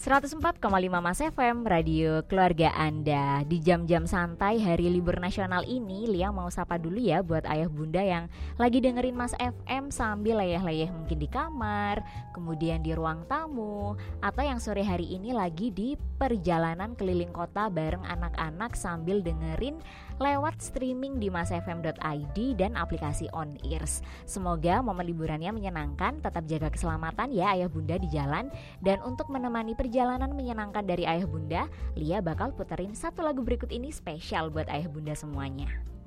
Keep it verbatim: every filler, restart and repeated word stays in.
seratus empat koma lima Mas F M, radio keluarga Anda. Di jam-jam santai hari libur nasional ini, Lia mau sapa dulu ya buat ayah bunda yang lagi dengerin Mas F M sambil leyeh-leyeh mungkin di kamar, kemudian di ruang tamu, atau yang sore hari ini lagi di perjalanan keliling kota bareng anak-anak sambil dengerin lewat streaming di masfm dot i d dan aplikasi On Ears. Semoga momen liburannya menyenangkan, tetap jaga keselamatan ya ayah bunda di jalan. Dan untuk menemani perjalanan menyenangkan dari ayah bunda, Lia bakal puterin satu lagu berikut ini spesial buat ayah bunda semuanya.